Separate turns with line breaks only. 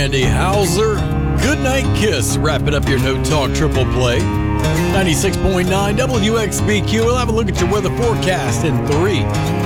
Randy Hauser. Good night kiss. Wrapping up your No Talk Triple Play. 96.9 WXBQ. We'll have a look at your weather forecast in 3,